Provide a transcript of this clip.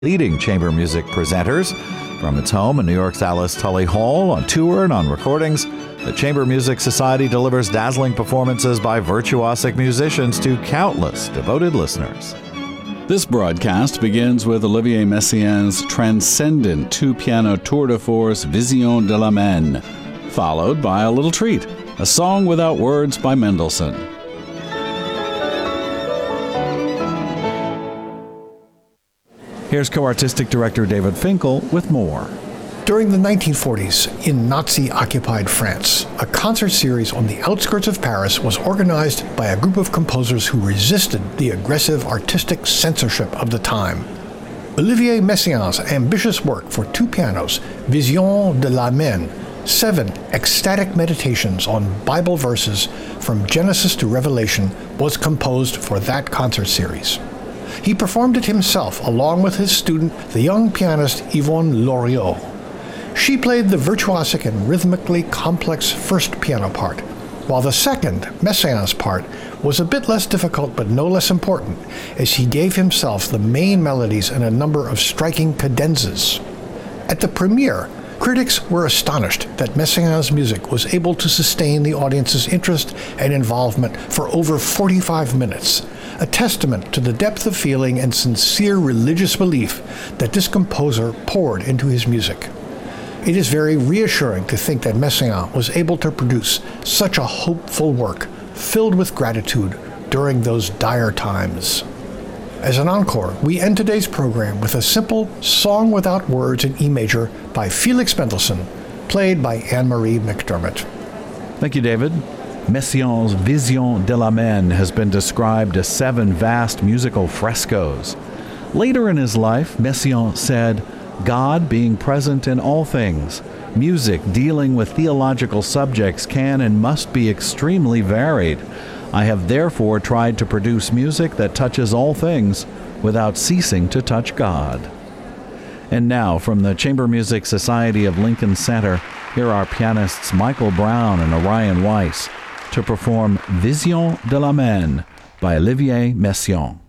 leading chamber music presenters. From its home in New York's Alice Tully Hall, on tour and on recordings, the Chamber Music Society delivers dazzling performances by virtuosic musicians to countless devoted listeners. This broadcast begins with Olivier Messiaen's transcendent two-piano tour de force Vision de la Main, followed by a little treat, a song without words by Mendelssohn. Here's co-artistic director David Finkel with more. During the 1940s, in Nazi-occupied France, a concert series on the outskirts of Paris was organized by a group of composers who resisted the aggressive artistic censorship of the time. Olivier Messiaen's ambitious work for two pianos, Vision de la Main, 7 ecstatic meditations on Bible verses from Genesis to Revelation, was composed for that concert series. He performed it himself along with his student, the young pianist Yvonne Loriot. She played the virtuosic and rhythmically complex first piano part, while the second, Messiaen's part, was a bit less difficult but no less important, as he gave himself the main melodies and a number of striking cadenzas. At the premiere, critics were astonished that Messiaen's music was able to sustain the audience's interest and involvement for over 45 minutes, a testament to the depth of feeling and sincere religious belief that this composer poured into his music. It is very reassuring to think that Messiaen was able to produce such a hopeful work, filled with gratitude during those dire times. As an encore, we end today's program with a simple Song Without Words in E major by Felix Mendelssohn, played by Anne-Marie McDermott. Thank you, David. Messiaen's Vision de la Main has been described as 7 vast musical frescoes. Later in his life, Messiaen said, "God being present in all things, music dealing with theological subjects can and must be extremely varied. I have therefore tried to produce music that touches all things without ceasing to touch God." And now, from the Chamber Music Society of Lincoln Center, here are pianists Michael Brown and Orion Weiss to perform Vision de la Main by Olivier Messiaen.